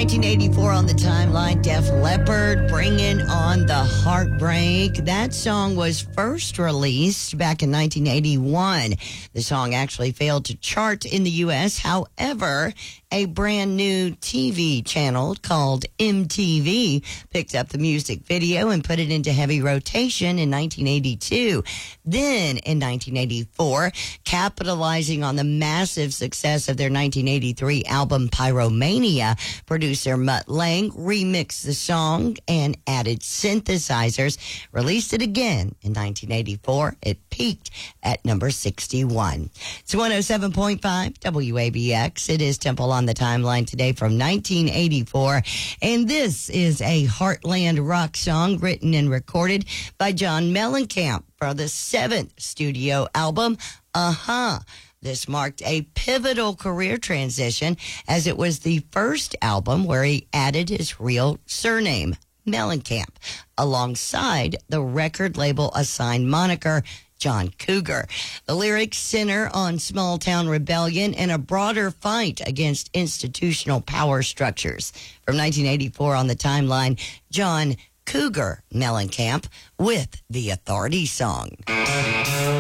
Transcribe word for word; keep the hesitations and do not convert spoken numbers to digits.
nineteen eighty-four on the timeline, Def Leppard, Bringing on the Heartbreak. That song was first released back in nineteen eighty-one. The song actually failed to chart in the U S. However, a brand new T V channel called M T V picked up the music video and put it into heavy rotation in nineteen eighty-two. Then in nineteen eighty-four, capitalizing on the massive success of their nineteen eighty-three album Pyromania, producer Mutt Lange remixed the song and added synthesizers, released it again in nineteen eighty-four. It peaked at number sixty-one. It's one oh seven point five W A B X. It is Temple on the Timeline today from nineteen eighty-four. And this is a Heartland rock song written and recorded by John Mellencamp for the seventh studio album, Uh-huh. This marked a pivotal career transition as it was the first album where he added his real surname, Mellencamp, alongside the record label assigned moniker John Cougar. The lyrics center on small town rebellion and a broader fight against institutional power structures. From nineteen eighty-four on the timeline, John Cougar Mellencamp with the Authority song.